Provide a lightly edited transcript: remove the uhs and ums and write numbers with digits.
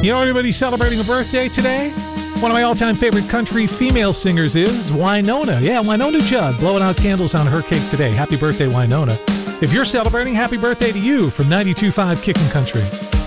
You know anybody's celebrating a birthday today? One of my all-time favorite country female singers is Wynonna. Yeah, Wynonna Judd, blowing out candles on her cake today. Happy birthday, Wynonna. If you're celebrating, happy birthday to you from 92.5 Kickin' Country.